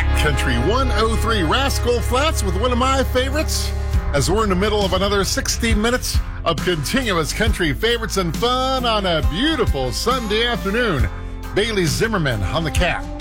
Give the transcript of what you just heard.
Cat Country 103 Rascal Flatts with one of my favorites as we're in the middle of another 60 minutes of continuous country favorites and fun on a beautiful Sunday afternoon. Bailey Zimmerman on the Cat.